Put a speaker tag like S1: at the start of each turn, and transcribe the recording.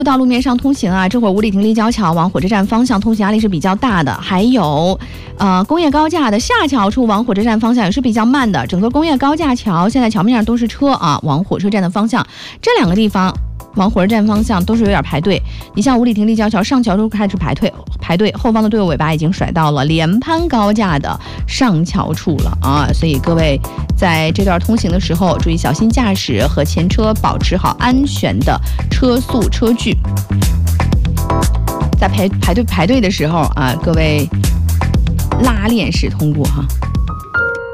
S1: 到路面上通行啊，这会儿五里亭立交桥往火车站方向通行压力是比较大的，还有工业高架的下桥处往火车站方向也是比较慢的。整个工业高架桥现在桥面上都是车啊，往火车站的方向，这两个地方往火车站方向都是有点排队。你像五里亭立交桥上桥都开始排队，后方的队伍尾巴已经甩到了连潘高架的上桥处了啊！所以各位在这段通行的时候，注意小心驾驶和前车保持好安全的车速车距。在排队的时候啊，各位拉链式通过哈。